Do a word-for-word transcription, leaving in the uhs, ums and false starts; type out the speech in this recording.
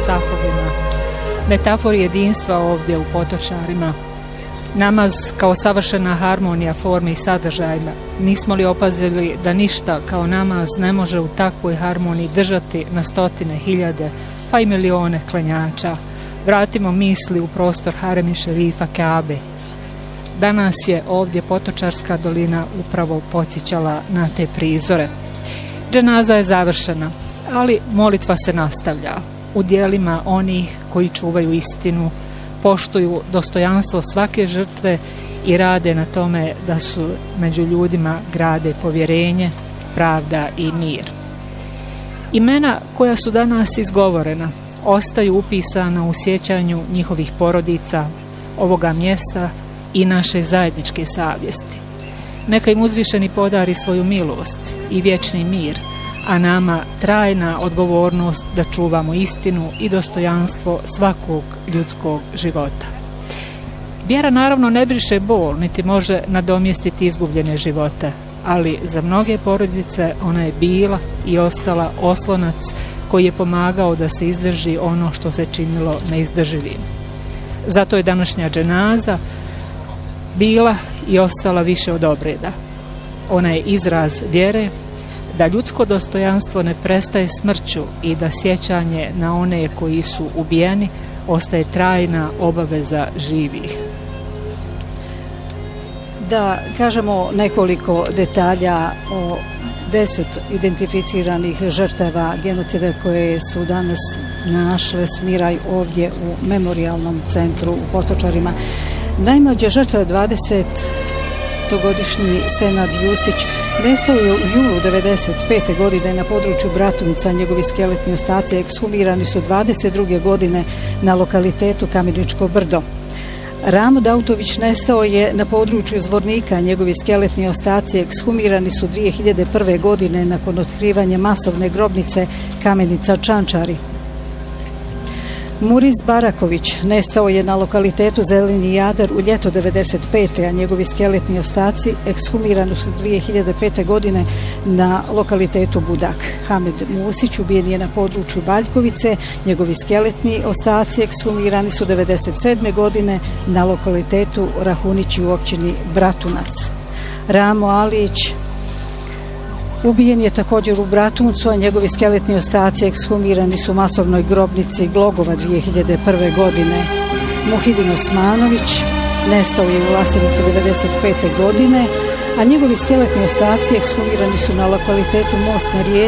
safovima, metafori jedinstva ovdje u Potočarima, namaz kao savršena harmonija forme i sadržajna. Nismo li opazili da ništa kao namaz ne može u takvoj harmoniji držati na stotine hiljade, pa i milione klanjača? Vratimo misli u prostor harem i šerifa Kaabe. Danas je ovdje Potočarska dolina upravo podsjećala na te prizore. Dženaza je završena, ali molitva se nastavlja u dijelima onih koji čuvaju istinu, poštuju dostojanstvo svake žrtve i rade na tome da su među ljudima grade povjerenje, pravda i mir. Imena koja su danas izgovorena ostaju upisana u sjećanju njihovih porodica, ovoga mjesta i naše zajedničke savjesti. Neka im uzvišeni podari svoju milost i vječni mir, a nama trajna odgovornost da čuvamo istinu i dostojanstvo svakog ljudskog života. Vjera naravno ne briše bol, niti može nadomjestiti izgubljene živote, ali za mnoge porodice ona je bila i ostala oslonac koji je pomagao da se izdrži ono što se činilo neizdrživim. Zato je današnja dženaza bila i ostala više od obreda. Ona je izraz vjere da ljudsko dostojanstvo ne prestaje smrću i da sjećanje na one koji su ubijeni ostaje trajna obaveza živih. Da kažemo nekoliko detalja o deset identificiranih žrtava genocida koje su danas našle smiraj ovdje u memorijalnom centru u Potočarima. Najmlađa žrtva dvadesetogodišnji Senad Jusić nestao je u julu devedeset pete godine na području Bratunca. Njegovi skeletni ostaci ekshumirani su dvadeset druge godine na lokalitetu Kameničko brdo. Ramo Dautović nestao je na području Zvornika. Njegovi skeletni ostaci ekshumirani su dvije hiljade prve godine nakon otkrivanja masovne grobnice Kamenica Čančari. Muriz Baraković nestao je na lokalitetu Zeleni Jadar u ljeto devedeset pete. a njegovi skeletni ostaci ekshumirani su dvije hiljade pete. godine na lokalitetu Budak. Hamed Musić ubijen je na području Baljkovice. Njegovi skeletni ostaci ekshumirani su devedeset sedme. godine na lokalitetu Rahunići u općini Bratunac. Ramo Alić ubijen je također u Bratuncu, a njegovi skeletni ostaci ekshumirani su u masovnoj grobnici Glogova dvije hiljade prve. godine. Muhidin Osmanović nestao je u Lasenici devedeset pete. godine, a njegovi skeletni ostaci ekshumirani su na lokalitetu Most na Rijeci